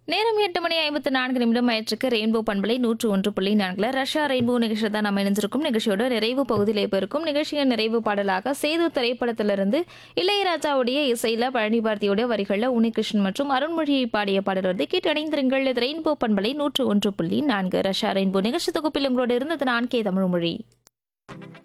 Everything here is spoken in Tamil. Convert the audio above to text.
நேரம் 8 மணி 54 ஆயிற்றுக்கு ரெயின்போ பண்பலை 101.4 ரஷ்யா ரெயின்போ நிகழ்ச்சி தான் நம்ம இணைஞ்சிருக்கும். நிகழ்ச்சியோட நிறைவு பகுதியில் இப்போ இருக்கும். நிகழ்ச்சியின் நிறைவு பாடலாக சேது திரைப்படத்திலிருந்து இளையராஜாவுடைய இசையில பழனி பாரதியோட வரிகளில் உன்னிகிருஷ்ணன் மற்றும் அருண்மொழியை பாடிய பாடல் வந்து கேட்டு அடைந்திருங்கள். இது ரெயின்போ பண்பலை 101.4 ரஷ்யா ரெயின்போ நிகழ்ச்சி தொகுப்பில் உங்களோட இருந்தது நான் கே தமிழ்மொழி.